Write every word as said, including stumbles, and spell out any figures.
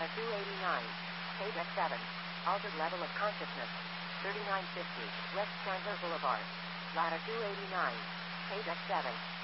two eighty-nine. Page X seven. Altered level of consciousness. thirty-nine fifty. West Chandler Boulevard. Latitude two eighty-nine. Page X seven.